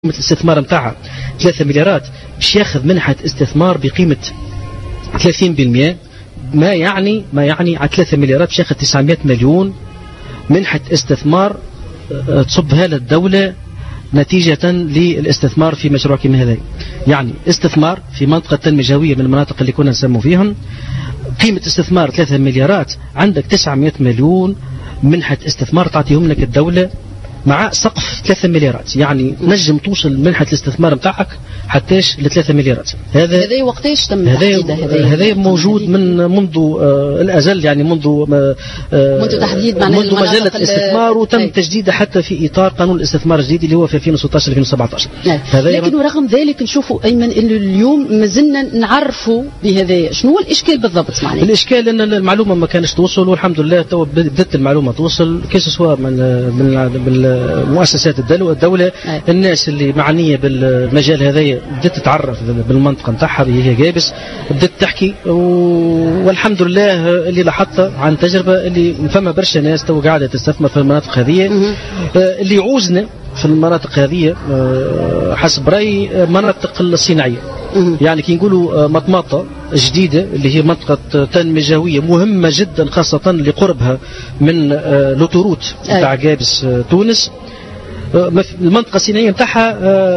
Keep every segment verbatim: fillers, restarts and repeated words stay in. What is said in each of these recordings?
الاستثمار نتاعها ثلاثة مليارات باش ياخذ منحة استثمار بقيمة ثلاثين بالمئة، ما يعني ما يعني على ثلاثة مليارات باش ياخذ تسعمئة مليون منحة استثمار تصبها للدولة نتيجة للاستثمار في مشروع كيما هذا. يعني استثمار في منطقة تنمية جوية من المناطق اللي كنا نسمو فيهم، قيمة استثمار ثلاثة مليارات، عندك تسعمئة مليون منحة استثمار تعطيهم لك الدولة مع سقف ثلاثة مليارات. يعني نجم توصل منحة الاستثمار نتاعك حتىش ل ثلاثة مليارات. هذا هذا وقتاش تم تحديده؟ هذا موجود من منذ آه الازل، يعني منذ آه منذ تحديد منذ مجلة الاستثمار، وتم أي. تجديده حتى في اطار قانون الاستثمار الجديد اللي هو في ألفين وستة عشر ألفين وسبعة عشر. لكن ورغم ذلك نشوفوا ايمن انه اليوم مازلنا نعرفوا بهذايا. شنو هو الاشكال بالضبط معناه؟ الاشكال ان المعلومه ما كانش توصل، والحمد لله تو بدات المعلومه توصل، كيس سواء من من مؤسسات الدولة, الدولة أي. الناس اللي معنية بالمجال هذايا بدأت تتعرف بالمنطقة نتاعها اللي هي جابس، بدأت تحكي، والحمد لله اللي لاحظته عن تجربة اللي فما برشا ناس تو قاعدة تستثمر في المناطق هذه. اللي يعوزنا في المناطق هذه حسب رأيي مناطق الصناعية. يعني كي نقولوا مطماطة جديدة اللي هي منطقة تنمية جوية مهمة جدا، خاصة لقربها من لوتوروت نتاع جابس تونس. المنطقة الصناعية نتاعها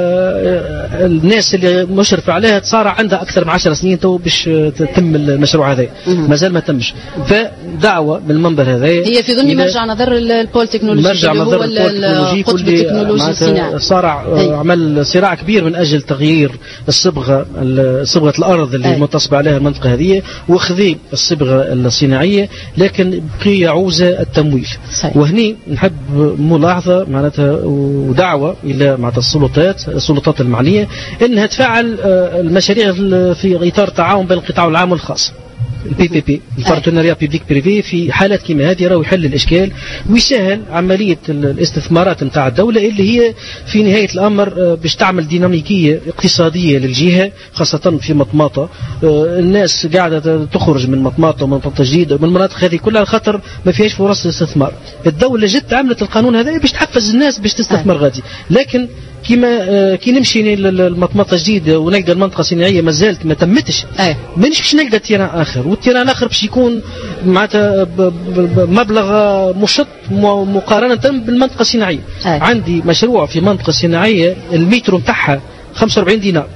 الناس اللي مشرف عليها تصارع عندها أكثر من عشر سنين تو باش تتم المشروع هذا، مازال ما تمش. فدعوة من المنبر هذا هي في ضمن مرجع نظر البول تكنولوجي، مرجع نظر القطب التكنولوجي الصناعي. صارع عمل صراع كبير من أجل تغيير الصبغة صبغة الأرض اللي منتصب عليها المنطقة هذه، وخذي الصبغة الصناعية، لكن بقي يعوز التمويل. صحيح. وهني نحب ملاحظة معناتها ودعوة إلى مع السلطات السلطات المعنية أنها تفعل المشاريع في إطار تعاون بين القطاع العام والخاص، البي بي بي، البارتنريا بيبليك بريفي. في حالات كما هذه راهو يحل الإشكال ويسهل عملية الاستثمارات نتاع الدولة اللي هي في نهاية الأمر باش تعمل ديناميكية اقتصادية للجهة، خاصة في مطماطة. الناس قاعدة تخرج من مطماطة ومن منطقة جديدة ومن المناطق هذه كلها خاطر ما فيهاش فرص استثمار. الدولة جت عملت القانون هذا باش تحفز الناس باش تستثمر غادي، لكن كيما كي نمشي للمطمطة جديدة ونلقى المنطقة الصناعية ما زالت ما تمتش، مانيش باش نلقى تيران آخر، والتيران آخر باش يكون معناتها بمبلغ مشط مقارنة بالمنطقة الصناعية. عندي مشروع في منطقة صناعية المتر نتاعها خمسة وأربعين دينار،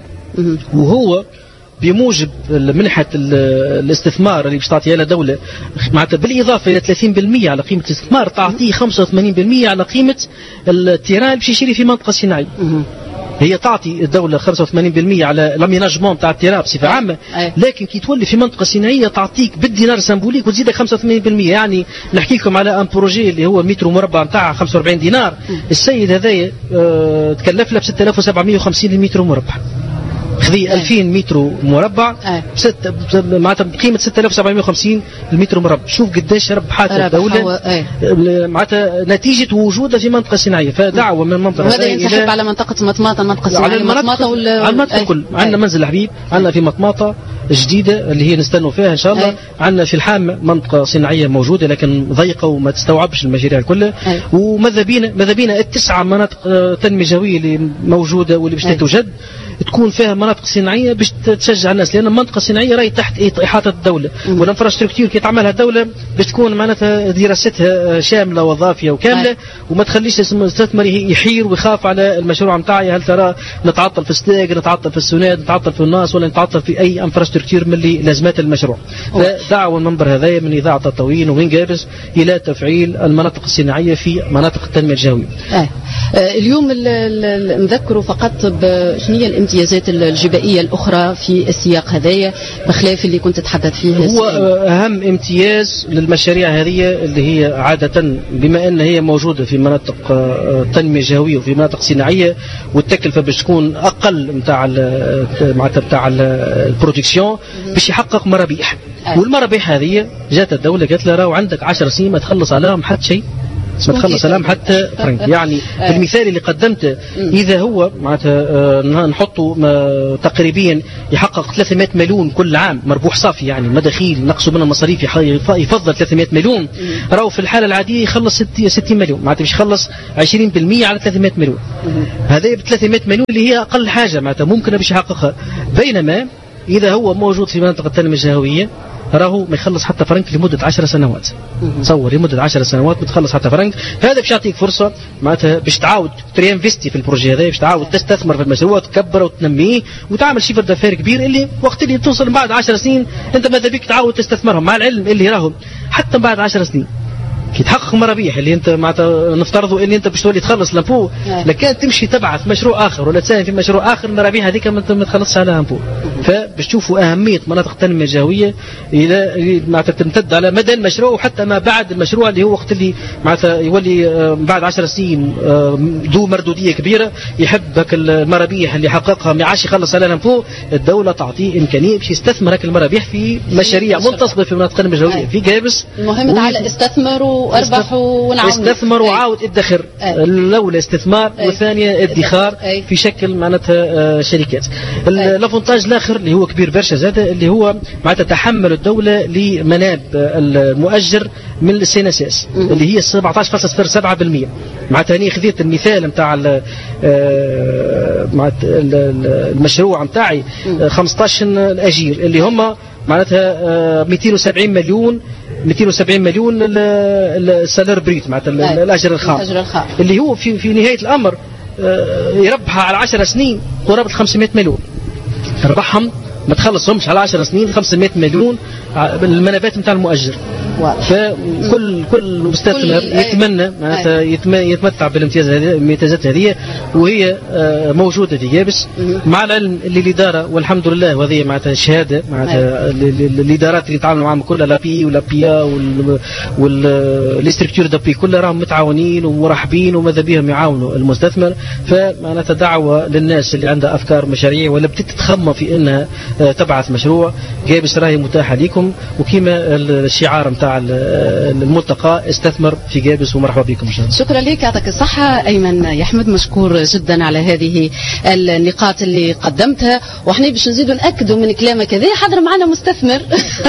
وهو بموجب منحة الاستثمار اللي باش تعطيها لها دولة معناتها بالإضافة إلى ثلاثين بالمئة على قيمة الاستثمار تعطيه خمسة وثمانين بالمئة على قيمة التيران باش يشري في منطقة صناعية. هي تعطي الدولة خمسة وثمانين بالمئة على لاميناجمون تاع التيران بصفة عامة، لكن كي تولي في منطقة صناعية تعطيك بالدينار سمبوليك وتزيدك خمسة وثمانين بالمئة. يعني نحكي لكم على ان بروجي اللي هو متر مربع نتاعها خمسة وأربعين دينار، السيد هذايا اه تكلف له ب ستة آلاف وسبعمئة وخمسين المتر مربع، خذي ألفين متر مربع ستة معناتها بقيمة ستة آلاف وسبعمئة وخمسين المتر مربع. شوف قداش ربحات الدولة معناتها نتيجة وجودها في منطقة صناعية. فدعوة من المنطقة وهذا ينسحب على منطقة مطماطة، المنطقة الصناعية، على المنطقة وال... على المنطقة الكل. عندنا منزل الحبيب، عندنا في مطماطة جديدة اللي هي نستنوا فيها إن شاء الله، عندنا في الحام منطقة صناعية موجودة لكن ضيقة وما تستوعبش المشاريع كلها، وماذا بينا ماذا بينا التسعة مناطق تنمية جوية اللي موجودة واللي باش توجد تكون فيها مناطق صناعيه باش تشجع الناس، لان المنطقه الصناعيه راهي تحت احاطه الدوله، والانفراستركتور كي تعملها الدوله باش تكون معناتها دراستها شامله وظافيه وكامله، وما تخليش المستثمر يحير ويخاف على المشروع نتاعي، هل ترى نتعطل في الستاج، نتعطل في السناد، نتعطل في الناس، ولا نتعطل في اي انفراستركتور من اللي لازمات المشروع. فدعوه المنبر هذايا من اذاعه تطاوين ومن جابس الى تفعيل المناطق الصناعيه في مناطق التنميه الجويه. آه. آه اليوم نذكروا فقط شنو هي الامتيازات الجبائية الأخرى في السياق هذايا بخلاف اللي كنت تتحدث فيه؟ هو أهم امتياز للمشاريع هذه اللي هي عادة بما أن هي موجودة في مناطق تنمية جوية وفي مناطق صناعية، والتكلفة باش تكون أقل متاع معناتها بتاع البرودكسيون باش يحقق مرابيح. والمرابيح هذه جات الدولة قالت لها راهو عندك عشر سنين ما تخلص عليهم حتى شيء، ما تخلص لهم حتى فرنك. يعني في المثال اللي قدمته إذا هو معناتها نحطوا تقريبا يحقق ثلاثمائة مليون كل عام مربوح صافي، يعني مداخيل نقصوا منها المصاريف يفضل ثلاثمائة مليون، راهو في الحالة العادية يخلص ستين مليون، معناتها باش يخلص عشرين بالمئة على ثلاثمائة مليون. هذا ب ثلاثمائة مليون اللي هي أقل حاجة معناتها ممكن باش يحققها. بينما إذا هو موجود في منطقة التنمية الجهوية راهو ما يخلص حتى فرنك لمدة عشر سنوات. تصور لمدة عشر سنوات بتخلص حتى فرنك. هذا باش يعطيك فرصة معناتها باش تعاود ترينفستي في البروجي هذا، باش تعاود تستثمر في المشروع، تكبره وتنميه وتعمل شيفر دافير كبير اللي وقت اللي توصل من بعد عشر سنين انت ماذا بك تعاود تستثمرهم، مع العلم اللي راهم حتى بعد عشر سنين كي تحقق مرابيح اللي انت معناتها نفترضوا اللي انت باش تولي تخلص لامبو، لكن تمشي تبعث مشروع اخر ولا تساهم في مشروع اخر المرابيح هذيك ما تخلصش على لامبو. فباش تشوفوا اهميه مناطق التنميه الجهويه اذا معناتها تمتد على مدى المشروع وحتى ما بعد المشروع اللي هو وقت اللي معناتها يولي بعد عشر سنين ذو مردوديه كبيره، يحب هاك المرابيح اللي حققها ما عادش يخلص على لامبو، الدوله تعطيه امكانيه باش يستثمر هاك المرابيح في مشاريع منتصبه في مناطق التنميه الجهويه في جابس. المهم تعالى استثمروا واربحوا ونعاونوا. استثمر وعاود ادخر. الاولى استثمار والثانيه ادخار في شكل معناتها شركات. الافونتاج الاخر اللي هو كبير برشا زاد اللي هو معناتها تحمل الدوله لمناب المؤجر من السي ان اس اس اللي هي سبعطاش فاصلة صفر سبعة بالمئة. معناتها هني خذيت المثال نتاع المشروع نتاعي خمسطاش الاجير اللي هم معناتها مئتين وسبعين مليون مئتين وسبعين مليون السالير بريت معناتها الاجر الخام اللي هو في في نهايه الامر يربحها على عشر سنين قرابه خمسمائة مليون، ربحهم ما تخلصهمش على عشر سنين خمسمائة مليون المنابات نتاع المؤجر. فكل كل مستثمر يتمنى معناتها يتمتع بالامتيازات هذه وهي موجوده في جابس، مع العلم اللي الاداره والحمد لله وهذه معناتها شهاده معناتها الادارات اللي يتعاملوا معهم كلها لا بي ولا بيا والاستركتور دابي كلها راهم متعاونين ومرحبين وماذا بهم يعاونوا المستثمر. فمعناتها دعوه للناس اللي عندها افكار مشاريع ولا بتتخمم في انها تبعث مشروع، جابس راهي متاحه لكم، وكما الشعار نتاع الملتقى استثمر في جابس ومرحبا بكم ان شاء الله. شكرا لك، يعطيك الصحه ايمن يحمد، مشكور جدا على هذه النقاط اللي قدمتها. واحنا باش نزيدوا ناكدوا من كلامك هذا حضر معنا مستثمر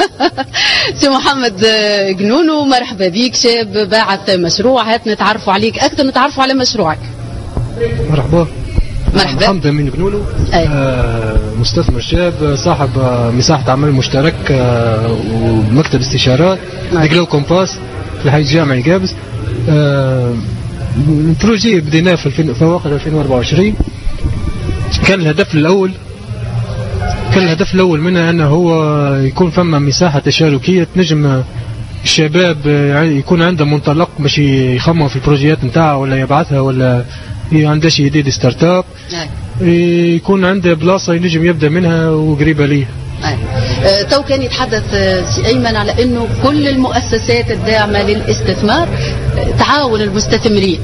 سي محمد جنونو، مرحبا بك، شاب باعث مشروع، هات نتعرفوا عليك اكثر، نتعرفوا على مشروعك. مرحبا مرحبا. محمد من جنونو، آه مستثمر شاب صاحب آه مساحة عمل مشترك آه ومكتب استشارات ديجلو كومباس في حي الجامعي جابس. آه البروجي بديناه في, في أواخر ألفين وأربعة وعشرين. كان الهدف الأول كان الهدف الأول منه أنه هو يكون فما مساحة تشاركية تنجم الشباب يكون عنده منطلق باش يخمم في البروجيات نتاعه ولا يبعثها ولا عنده شيء جديد ستارت اب، يكون عنده بلاصه ينجم يبدا منها وقريبه ليه. أه تو كان يتحدث سي ايمن على انه كل المؤسسات الداعمه للاستثمار تعاون المستثمرين.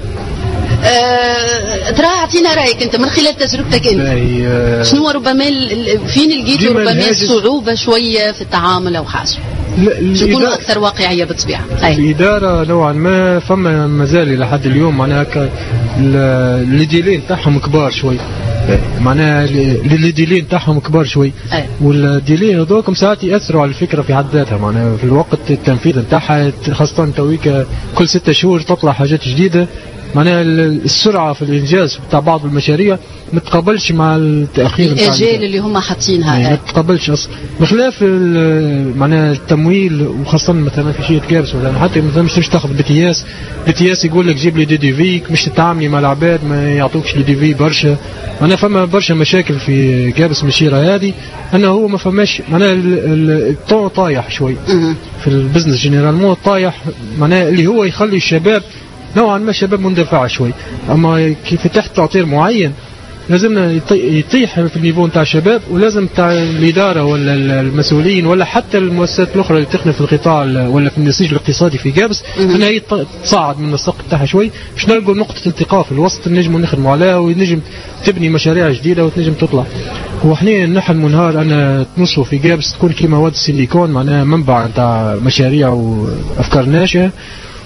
أه ترى اعطينا رايك انت من خلال تجربتك انت، أه شنو ربما فين لقيتوا ربما الصعوبه شويه في التعامل او حاجه؟ تكونوا اكثر واقعيه بالطبيعه. الاداره نوعا ما فما مازال لحد اليوم معناها الديلين تاعهم كبار شوي، معناها الديلين تاعهم كبار شوي، والديلين هذوكم ساعات ياثروا على الفكره في حد ذاتها، معناها في الوقت التنفيذ نتاعها خاصه تويك كل ستة شهور تطلع حاجات جديده، معناها السرعه في الانجاز بتاع بعض المشاريع ما تقابلش مع التاخير الاجال اللي هم حاطينها، ما تقابلش اصلا، بخلاف معناها التمويل وخاصه مثلا في شيء جابس ولا حتى مثلا مش تاخذ بتياس بتياس يقول لك جيب لي دي دي في مش تتعاملي مع العباد ما يعطوكش لي دي في برشا. انا فما برشا مشاكل في جابس مشيره هذه، انه هو ما فماش معناها الطوع طايح شوي في البزنس جينيرالمون طايح، معناها اللي هو يخلي الشباب نوعا ما شباب مندفعه شوي، اما كيف تحت تعطير معين لازمنا يطيح في النيفو نتاع الشباب، ولازم تاع الاداره ولا المسؤولين ولا حتى المؤسسات الاخرى اللي تخدم في القطاع ولا في النسيج الاقتصادي في جابس انها هي تصعد من السقف تاعها شوي باش نلقوا نقطه التقاء في الوسط نجموا نخدموا عليها ونجم تبني مشاريع جديده وتنجم تطلع. وحنا نحن منهار انا تنصوا في جابس تكون كيما واد السيليكون، معناها منبع نتاع مشاريع وافكار ناشئه،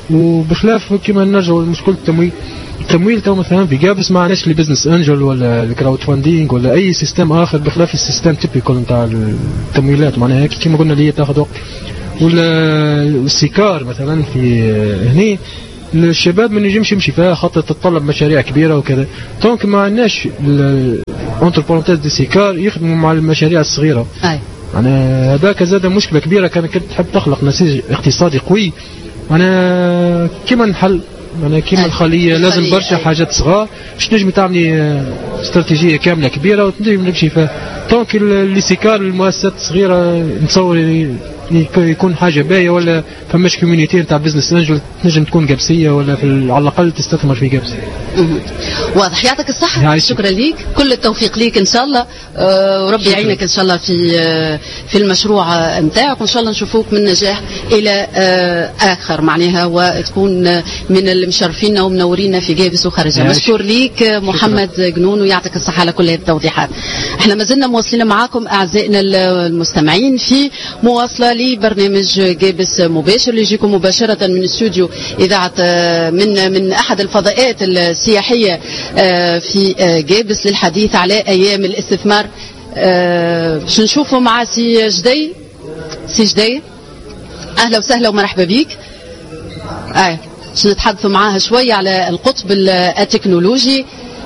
وبخلاف كما نرجعوا لمشكله التمويل. التمويل تو مثلا في جابس ما عندناش لي بزنس انجل ولا الكراود فاندينغ ولا اي سيستم اخر بخلاف السيستم تيبيكال نتاع التمويلات معناها كيما قلنا اللي تاخذ وقت. ولا السيكار مثلا في هني الشباب ما نجمش يمشي فيها خاطر تتطلب مشاريع كبيره وكذا. دونك ما عندناش اونتر بارونتيز دي سيكار يخدموا مع المشاريع الصغيره. اي انا هذاك زاد مشكله كبيره كان كنت تحب تخلق نسيج اقتصادي قوي. انا كيما نحل أنا كيما الخلية لازم برشا حاجات صغار باش نجم تعملي استراتيجية كاملة كبيرة وتنجم نمشي فيها. دونك اللي سيكار المؤسسات الصغيرة نتصور يكون حاجة باهية ولا فماش كوميونيتي نتاع بزنس انجل تنجم تكون جابسية ولا في على الأقل تستثمر في جابسي. واضح. يعطيك الصحة. شكرا ليك. كل التوفيق ليك إن شاء الله أه وربي يعينك إن شاء الله في أه في المشروع نتاعك وإن شاء الله نشوفوك من نجاح إلى أه آخر معناها وتكون من المشرفين ومنورين في جابس وخارجها. مشكور ليك محمد جنون ويعطيك الصحة على كل هذه التوضيحات. احنا ما زلنا مواصلين معاكم أعزائنا المستمعين في مواصلة لبرنامج جابس مباشر اللي يجيكم مباشرة من استوديو إذاعة من من أحد الفضاءات السياحية في جابس للحديث على أيام الاستثمار. باش نشوفوا مع سي جدي. سي جدي أهلا وسهلا ومرحبا بك. آه. باش نتحدثوا معاها شوية على القطب التكنولوجي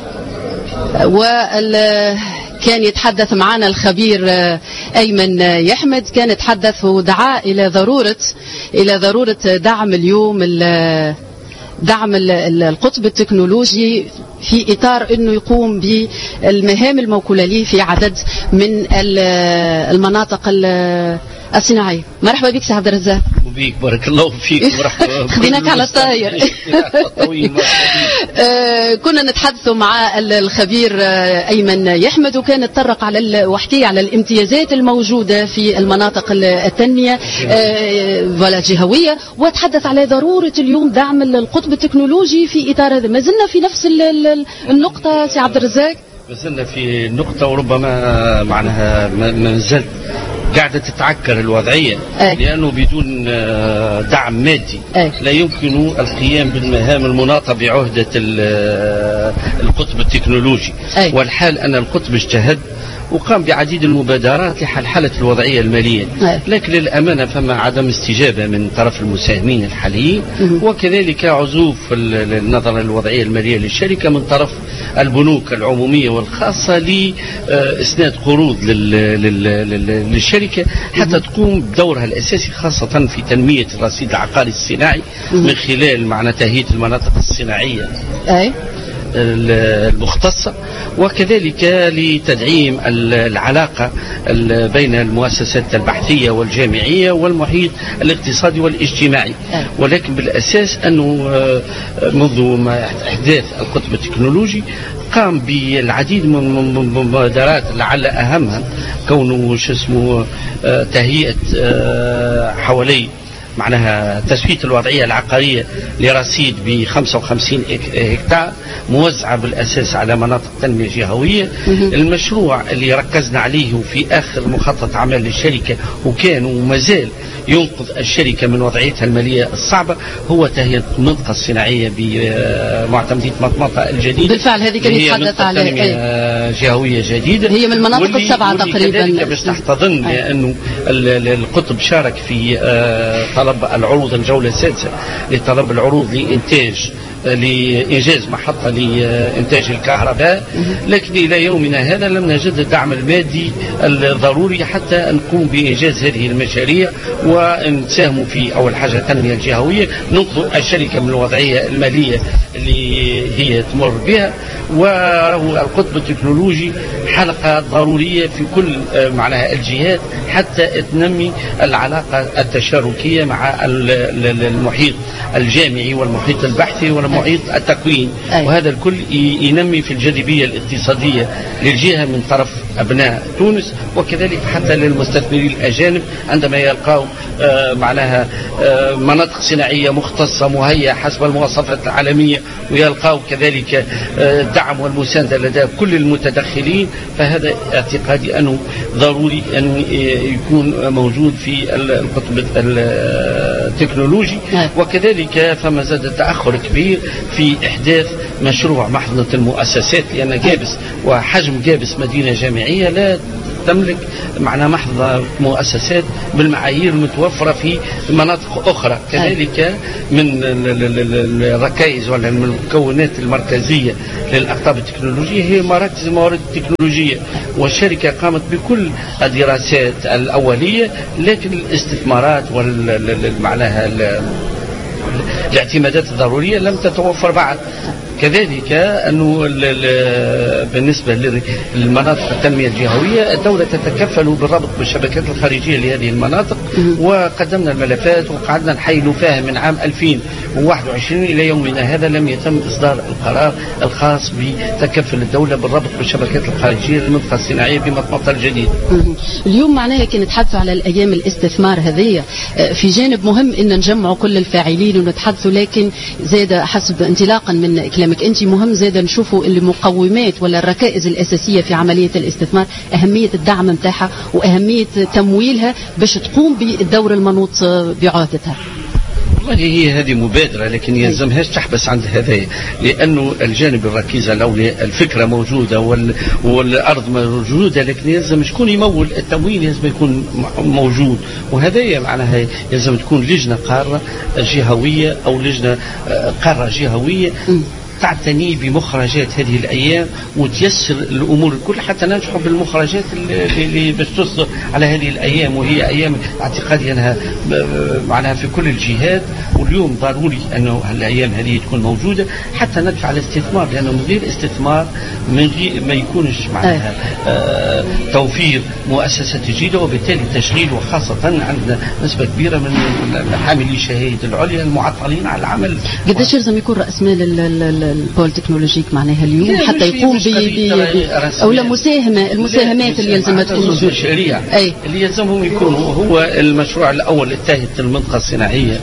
وال كان يتحدث معنا الخبير أيمن يحمد كان يتحدث ودعا إلى ضرورة إلى ضرورة دعم اليوم دعم القطب التكنولوجي في إطار أنه يقوم بالمهام الموكولة له في عدد من المناطق الصناعية. مرحبا بك سي عبد الرزاق. بيك بارك الله فيك. مرحبا. خذيناك على الطاير. كنا نتحدث مع الخبير أيمن يحمد وكان يتطرق على وحكي على الامتيازات الموجودة في المناطق التنمية ولا جهوية وتحدث على ضرورة اليوم دعم القطب التكنولوجي في إطار هذا. ما زلنا في نفس النقطة سي عبد الرزاق؟ ما زلنا في النقطة وربما معناها ما زلت قاعدة تتعكر الوضعية. أي. لأنه بدون دعم مادي أي. لا يمكن القيام بالمهام المناطة بعهدة القطب التكنولوجي. أي. والحال أن القطب اجتهد وقام بعديد المبادرات لحلحلة الوضعية المالية. أي. لكن للأمانة فما عدم استجابة من طرف المساهمين الحاليين وكذلك عزوف النظر للوضعية المالية للشركة من طرف البنوك العمومية والخاصة لإسناد قروض للشركة حتى تقوم بدورها الأساسي خاصة في تنمية الرصيد العقاري الصناعي من خلال معنى تهيئة المناطق الصناعية. أي. المختصة وكذلك لتدعيم العلاقة بين المؤسسات البحثية والجامعية والمحيط الاقتصادي والاجتماعي. ولكن بالأساس أنه منذ إحداث القطب التكنولوجي قام بالعديد من المبادرات لعل أهمها كونه شو اسمه تهيئة حوالي معناها تسوية الوضعية العقارية لرصيد ب خمسة وخمسين هكتار موزعة بالأساس على مناطق تنمية جهوية. المشروع اللي ركزنا عليه في آخر مخطط عمل للشركة وكان وما زال ينقذ الشركة من وضعيتها المالية الصعبة هو تهيئة المنطقة الصناعية بمعتمدية مطمطة الجديدة. بالفعل هذه كان يتحدث عليها جهوية جديدة هي من المناطق السبعة تقريبا باش تحتضن لأنه القطب شارك في طلب العروض الجولة السادسة لطلب العروض لإنتاج لإنجاز محطة لإنتاج الكهرباء. لكن إلى يومنا هذا لم نجد الدعم المادي الضروري حتى نقوم بإنجاز هذه المشاريع ونساهم في أول حاجة التنمية الجهوية ننقذ الشركة من الوضعية المالية اللي هي تمر بها. وهو القطب التكنولوجي حلقة ضرورية في كل معناها الجهات حتى تنمي العلاقة التشاركية مع المحيط الجامعي والمحيط البحثي والمحيط التكوين. وهذا الكل ينمي في الجاذبية الاقتصادية للجهة من طرف أبناء تونس، وكذلك حتى للمستثمرين الأجانب عندما يلقاوا آه معناها آه مناطق صناعية مختصة مهيئة حسب المواصفات العالمية، ويلقاوا كذلك آه الدعم والمساندة لدى كل المتدخلين، فهذا اعتقادي أنه ضروري أن يكون موجود في القطب التكنولوجي. وكذلك فما زاد تأخر كبير في إحداث مشروع محفظة المؤسسات، لأن جابس وحجم جابس مدينة جامعية لا تملك معنا محفظة مؤسسات بالمعايير المتوفرة في مناطق أخرى. كذلك من الركائز ولا من المكونات المركزية للأقطاب التكنولوجية هي مراكز الموارد التكنولوجية، والشركة قامت بكل الدراسات الأولية، لكن الاستثمارات والمعناها الاعتمادات الضرورية لم تتوفر بعد. كذلك أنه بالنسبة للمناطق التنمية الجهوية الدولة تتكفل بالربط بالشبكات الخارجية لهذه المناطق، وقدمنا الملفات وقعدنا نحيل فيها من عام ألفين وواحد وعشرين إلى يومنا هذا لم يتم إصدار القرار الخاص بتكفل الدولة بالربط بالشبكات الخارجية للمنطقة الصناعية بمطمطة الجديد. اليوم معناها كي نتحدثوا على الأيام الاستثمار هذه، في جانب مهم أن نجمعوا كل الفاعلين ونتحدثوا، لكن زاد حسب انطلاقا من كلامك أنت مهم زاد نشوفوا المقومات ولا الركائز الأساسية في عملية الاستثمار، أهمية الدعم متاعها وأهمية تمويلها باش تقوم بالدور المنوط بعهدتها. والله هي هذه مبادرة، لكن يلزمهاش تحبس عند هذايا، لأنه الجانب الركيزة الأولى الفكرة موجودة والأرض موجودة، لكن يلزم شكون يمول التمويل يلزم يكون موجود، وهذايا معناها يلزم تكون لجنة قارة جهوية أو لجنة قارة جهوية تعتني بمخرجات هذه الأيام وتيسر الأمور الكل حتى ننجحوا بالمخرجات اللي باش تصدر على هذه الأيام، وهي أيام اعتقادي أنها معناها في كل الجهات، واليوم ضروري أنه الأيام هذه تكون موجودة حتى ندفع الاستثمار، لأنه من غير استثمار من غير ما يكونش معناها آه توفير مؤسسات جديدة وبالتالي تشغيل، وخاصة عندنا نسبة كبيرة من حاملي الشهادة العليا المعطلين على العمل. قديش لازم يكون رأس مال البول تكنولوجيك معناها اليوم حتى يقوم ب او المساهمه المساهمات اللي يلزمها تكون مشاريع اللي يلزمهم يكونوا هو المشروع الاول التهيئه المنطقه الصناعيه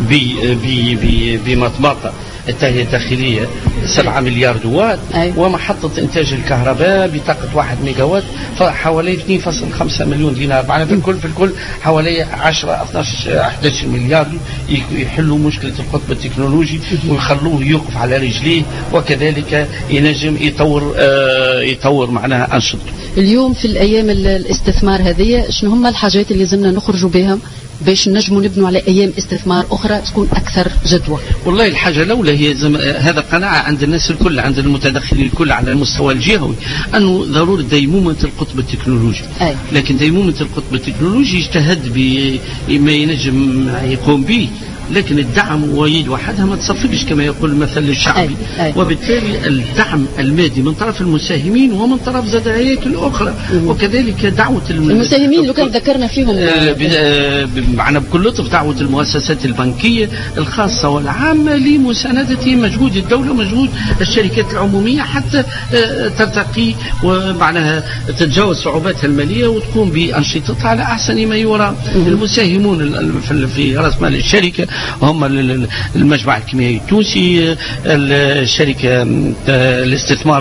بمطمطه التهيئة الداخلية سبعة مليار دوات، ومحطة إنتاج الكهرباء بطاقة واحد ميجا وات فحوالي اثنين فاصلة خمسة مليون دينار، معناها في الكل في الكل حوالي عشرة اثناشر أحد عشر مليار يحلوا مشكلة القطب التكنولوجي ويخلوه يوقف على رجليه، وكذلك ينجم يطور آه يطور معناها أنشطة. اليوم في الأيام الاستثمار هذه شنو هم الحاجات اللي لازمنا نخرجوا بها باش نجموا نبنوا على أيام استثمار أخرى تكون أكثر جدوى؟ والله الحاجة الأولى هي زم... هذا قناعة عند الناس الكل، عند المتدخلين الكل على المستوى الجهوي، أنه ضرورة ديمومة القطب التكنولوجي. أي. لكن ديمومة القطب التكنولوجي اجتهد بما ينجم يقوم به، لكن الدعم ويد وحدها ما تصفقش كما يقول المثل الشعبي. أي. أي. وبالتالي الدعم المادي من طرف المساهمين ومن طرف زاد هياكل أخرى، وكذلك دعوة المساهمين لو كان ذكرنا فيهم معنا بكل لطف دعوة المؤسسات البنكية الخاصة والعامة لمساندة مجهود الدولة ومجهود الشركات العمومية حتى ترتقي ومعناها تتجاوز صعوباتها المالية وتقوم بأنشطتها على أحسن ما يرام. المساهمون في رأس مال الشركة هم المجمع الكيميائي التونسي، الشركة الاستثمار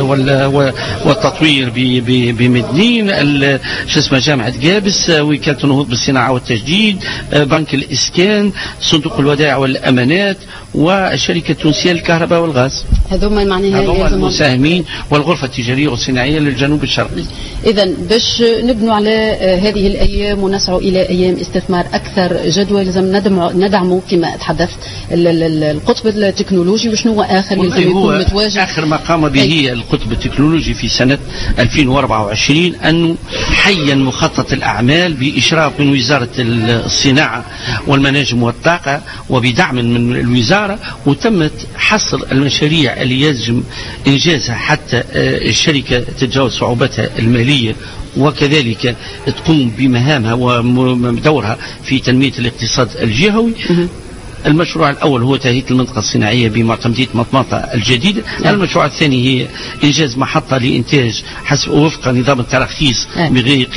والتطوير بمدنين، شو اسمه جامعة جابس، وكالة النهوض بالصناعة والتجديد، بنك الإسكان، صندوق الودائع والأمانات، والشركة التونسية للكهرباء والغاز. هذوما معناها هذوما المساهمين، والغرفة التجارية والصناعية للجنوب الشرقي. إذا باش نبنوا على هذه الأيام ونسعوا إلى أيام استثمار أكثر جدوى لازم ندعموا كما تحدثت القطب التكنولوجي، وشنو هو آخر يلزم يكون متواجد؟ آخر ما قام به أي. القطب التكنولوجي في سنة ألفين وأربعة وعشرين أنه حيا مخطط الأعمال بإشراف من وزارة الصناعة والمناجم والطاقة وبدعم من الوزارة، وتمت حصر المشاريع اللي يلزم إنجازها حتى الشركة تتجاوز صعوبتها المالية وكذلك تقوم بمهامها ودورها في تنمية الاقتصاد الجهوي. المشروع الأول هو تهيئة المنطقة الصناعية بمعتمدية مطماطة الجديدة. نعم. المشروع الثاني هي إنجاز محطة لإنتاج حسب وفق نظام التراخيص نعم.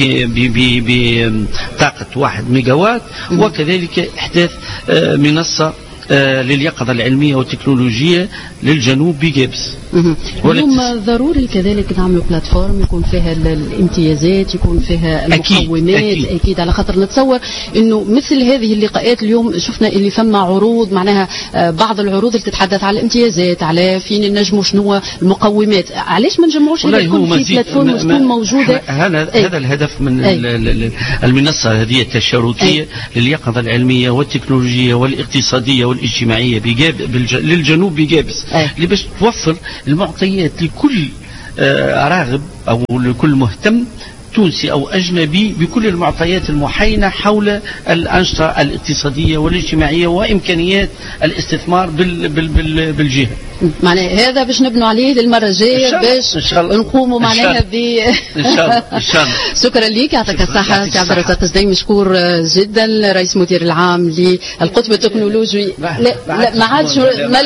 بطاقة واحد ميجاوات. نعم. وكذلك إحداث منصة لليقظة العلمية والتكنولوجية للجنوب بجابس. اليوم ضروري كذلك نعملوا بلاتفورم يكون فيها الامتيازات، يكون فيها المقومات. أكيد, أكيد. أكيد على خاطر نتصور انه مثل هذه اللقاءات اليوم شفنا اللي فما عروض، معناها بعض العروض اللي تتحدث على الامتيازات، على فين نجموا شنو المقومات. علاش ما نجمعوش هذا يكون في بلاتفورم وتكون موجوده؟ هذا هذا الهدف من أي. المنصة هذه التشاركية لليقظة العلمية والتكنولوجية والاقتصادية والاجتماعية بجاب للجنوب بجابس، اللي باش توفر المعطيات لكل راغب أو لكل مهتم تونسي أو أجنبي بكل المعطيات المحينة حول الأنشطة الاقتصادية والاجتماعية وإمكانيات الاستثمار بال بال بال بالجهة. معناه هذا باش نبنوا عليه للمرة الجاية باش نقوموا معناها ب إن شاء الله إن شاء الله. شكرا لك، يعطيك الصحة سي عبد الرزاق الزدي، مشكور جدا رئيس مدير العام للقطب التكنولوجي. لا لا ما عادش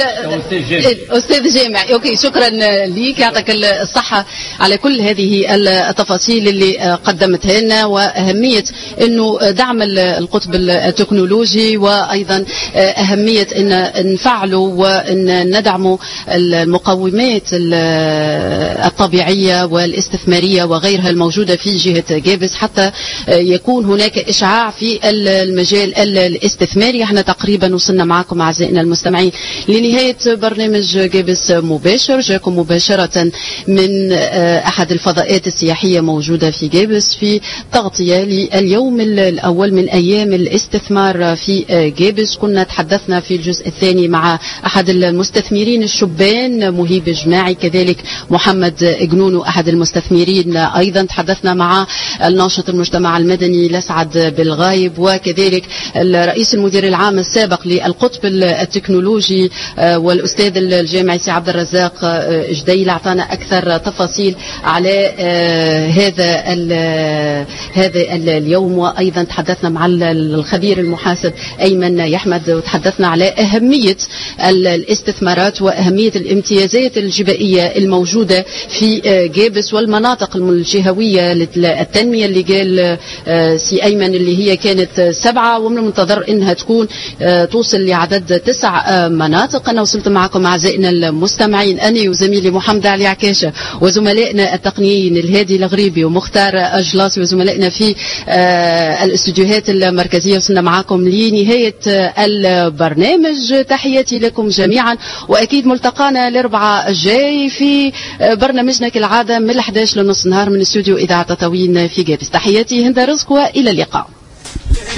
أستاذ جامعي. أوكي شكرا لك، يعطيك الصحة على كل هذه التفاصيل اللي قدمتها لنا وأهمية إنه دعم القطب التكنولوجي وأيضا أهمية إن نفعلوا وإن ندعموا المقومات الطبيعية والاستثمارية وغيرها الموجودة في جهة جابس حتى يكون هناك إشعاع في المجال الاستثماري. احنا تقريبا وصلنا معكم أعزائنا المستمعين لنهاية برنامج جابس مباشر، جاكم مباشرة من أحد الفضاءات السياحية موجودة في جابس في تغطية لليوم الأول من أيام الاستثمار في جابس. كنا تحدثنا في الجزء الثاني مع أحد المستثمرين الشبان مهيب جماعي، كذلك محمد جنونو أحد المستثمرين أيضا. تحدثنا مع الناشط المجتمع المدني لسعد بالغايب، وكذلك الرئيس المدير العام السابق للقطب التكنولوجي والأستاذ الجامعي سي عبد الرزاق جديل. أعطانا أكثر تفاصيل على هذا هذا اليوم، وأيضا تحدثنا مع الخبير المحاسب أيمن يحمد وتحدثنا على أهمية الاستثمارات وأهمية الامتيازات الجبائية الموجودة في جابس والمناطق الجهوية للتنمية اللي قال سي أيمن اللي هي كانت سبعة ومن المنتظر إنها تكون توصل لعدد تسع مناطق. أنا وصلت معكم أعزائنا المستمعين أنا وزميلي محمد علي عكاشة وزملائنا التقنيين الهادي الغريبي ومختار أجلاصي وزملائنا في الاستوديوهات المركزية. وصلنا معكم لنهاية البرنامج. تحياتي لكم جميعا، وأكيد ملتقانا الأربعاء الجاي في برنامجنا كالعادة من الحداش لنص نهار من استوديو إذاعة تطاوين في جابس. تحياتي هند رزق وإلى اللقاء.